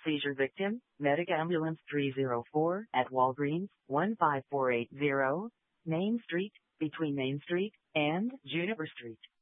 Seizure victim, Medic Ambulance 304 at Walgreens, 15480, Main Street, between Main Street and Juniper Street.